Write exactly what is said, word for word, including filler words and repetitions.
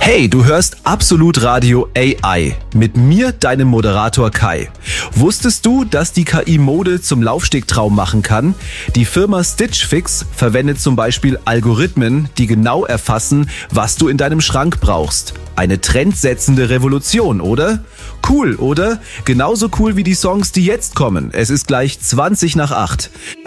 Hey, du hörst Absolut Radio A I. Mit mir, deinem Moderator Kai. Wusstest du, dass die K I Mode zum Laufstegtraum machen kann? Die Firma Stitch Fix verwendet zum Beispiel Algorithmen, die genau erfassen, was du in deinem Schrank brauchst. Eine trendsetzende Revolution, oder? Cool, oder? Genauso cool wie die Songs, die jetzt kommen. Es ist gleich zwanzig nach acht.